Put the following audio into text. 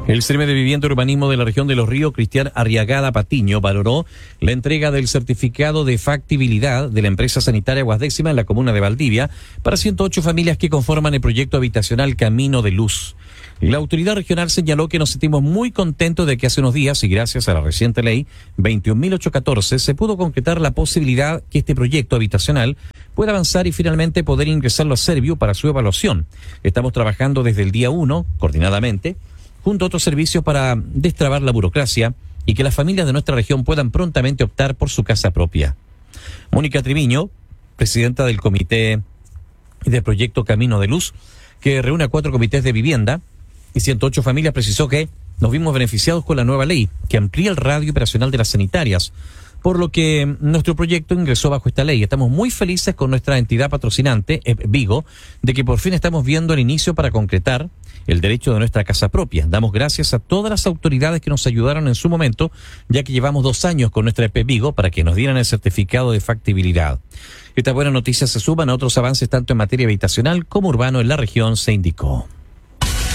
El Ceremi de Vivienda y Urbanismo de la región de Los Ríos, Cristian Arriagada Patiño, valoró la entrega del certificado de factibilidad de la empresa sanitaria Aguas Décimas en la comuna de Valdivia para 108 familias que conforman el proyecto habitacional Camino de Luz. La autoridad regional señaló que nos sentimos muy contentos de que hace unos días, y gracias a la reciente ley 21.814, se pudo concretar la posibilidad que este proyecto habitacional pueda avanzar y finalmente poder ingresarlo a Serviu para su evaluación. Estamos trabajando desde el día 1, coordinadamente, junto a otros servicios para destrabar la burocracia y que las familias de nuestra región puedan prontamente optar por su casa propia. Mónica Triviño, presidenta del comité del proyecto Camino de Luz, que reúne a 4 comités de vivienda y 108 familias, precisó que nos vimos beneficiados con la nueva ley que amplía el radio operacional de las sanitarias, por lo que nuestro proyecto ingresó bajo esta ley. Estamos muy felices con nuestra entidad patrocinante, Vigo, de que por fin estamos viendo el inicio para concretar el derecho de nuestra casa propia. Damos gracias a todas las autoridades que nos ayudaron en su momento, ya que llevamos 2 años con nuestra Vigo para que nos dieran el certificado de factibilidad. Estas buenas noticias se suman a otros avances tanto en materia habitacional como urbano en la región, se indicó.